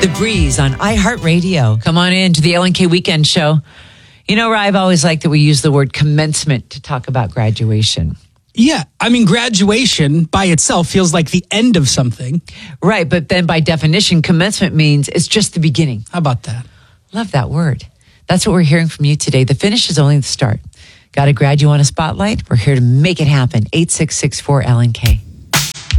The Breeze on iHeartRadio. Come on in to the Ellen K Weekend Show. You know, I've always liked that we use the word commencement to talk about graduation. Yeah, I mean, graduation by itself feels like the end of something. Right, but then by definition, commencement means it's just the beginning. How about that? Love that word. That's what we're hearing from you today. The finish is only the start. Got to grad you on a spotlight? We're here to make it happen. 866-4LNK.